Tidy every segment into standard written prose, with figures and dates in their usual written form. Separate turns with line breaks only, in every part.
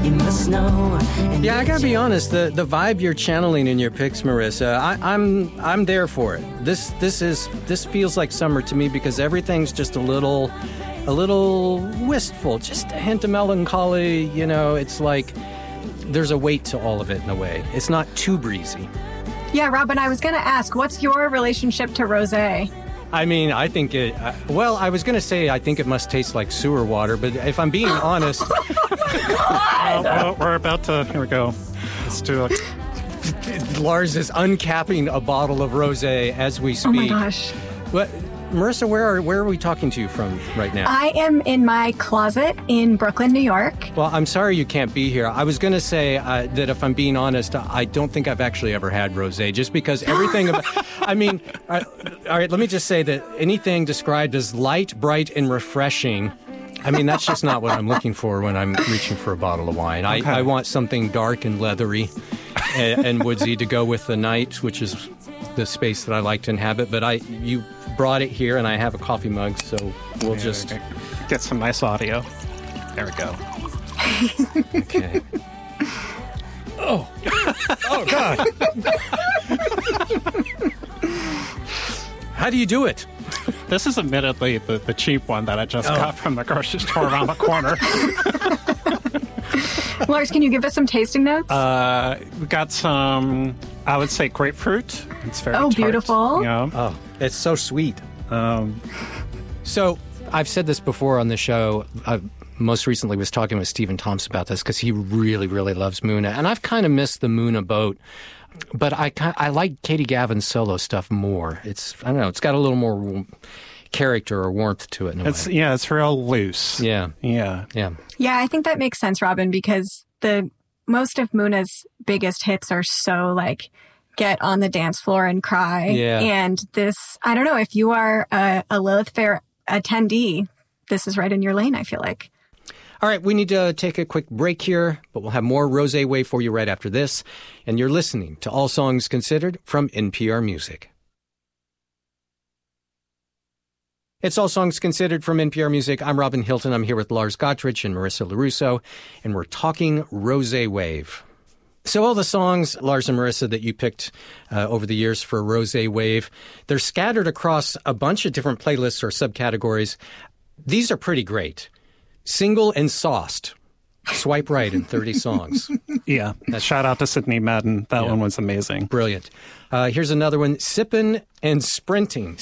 You must know.
Yeah, I gotta be honest. The vibe you're channeling in your picks, Marissa, I'm there for it. This feels like summer to me because everything's just a little wistful, just a hint of melancholy. You know, it's like there's a weight to all of it in a way. It's not too breezy.
Yeah, Robin, I was going to ask, what's your relationship to rosé?
I mean, I think it... I was going to say I think it must taste like sewer water, but if I'm being honest...
Well, we're about to... Here we go. Let's do it.
Lars is uncapping a bottle of rosé as we speak.
Oh, my gosh.
What, Marissa, where are we talking to you from right now?
I am in my closet in Brooklyn, New York.
Well, I'm sorry you can't be here. I was going to say that if I'm being honest, I don't think I've actually ever had rosé, just because everything about... I mean, all right, let me just say that anything described as light, bright, and refreshing, I mean, that's just not what I'm looking for when I'm reaching for a bottle of wine.
Okay.
I want something dark and leathery and woodsy to go with the night, which is the space that I like to inhabit. But you brought it here, and I have a coffee mug, so we'll just...
Get some nice audio. There we go.
Okay. Oh, God. How do you do it?
This is admittedly the cheap one that I just got from the grocery store around the corner.
Lars, can you give us some tasting notes?
We got some, I would say, grapefruit. It's very tart,
beautiful.
You know?
Oh, it's so sweet. So I've said this before on the show. I most recently was talking with Stephen Thompson about this because he really, really loves Muna. And I've kind of missed the Muna boat. But I like Katie Gavin's solo stuff more. I don't know, it's got a little more character or warmth to it in a way.
Yeah, it's real loose.
Yeah.
Yeah.
Yeah, I think that makes sense, Robin, because most of Muna's biggest hits are so like get on the dance floor and cry.
Yeah.
And this, I don't know, if you are a Lilith Fair attendee, this is right in your lane, I feel like.
All right, we need to take a quick break here, but we'll have more Rosé Wave for you right after this. And you're listening to All Songs Considered from NPR Music. It's All Songs Considered from NPR Music. I'm Robin Hilton. I'm here with Lars Gottrich and Marissa LaRusso, and we're talking Rosé Wave. So all the songs, Lars and Marissa, that you picked over the years for Rosé Wave, they're scattered across a bunch of different playlists or subcategories. These are pretty great. Single and Sauced. Swipe right in 30 songs.
Yeah. Shout out to Sydney Madden. That one was amazing.
Brilliant. Here's another one. Sipping and Sprinting.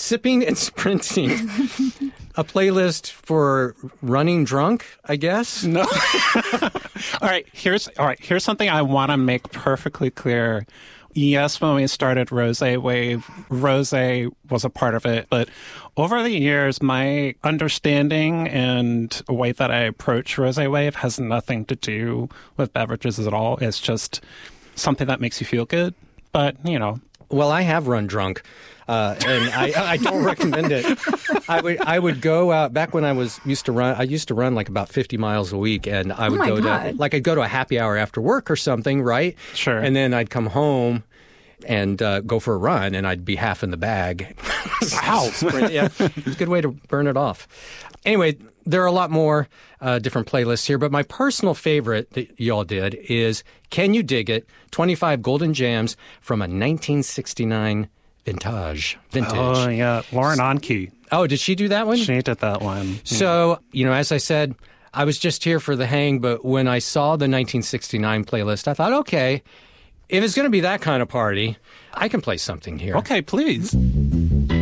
A playlist for running drunk, I guess?
No. All right. Here's something I want to make perfectly clear. Yes, when we started Rosé Wave, Rosé was a part of it. But over the years, my understanding and the way that I approach Rosé Wave has nothing to do with beverages at all. It's just something that makes you feel good. But, you know.
Well, I have run drunk, and I don't recommend it. I would go out, back when I used to run like about 50 miles a week, and I would I'd go to a happy hour after work or something, right?
Sure.
And then I'd come home and go for a run, and I'd be half in the bag. Wow. Yeah, it's a good way to burn it off. Anyway, there are a lot more different playlists here, but my personal favorite that y'all did is Can You Dig It? 25 Golden Jams from a 1969 vintage.
Oh, yeah. Lauren Onkey.
Oh, did she do that one?
She did that one.
So, as I said, I was just here for the hang, but when I saw the 1969 playlist, I thought, okay, if it's going to be that kind of party, I can play something here.
Okay, please.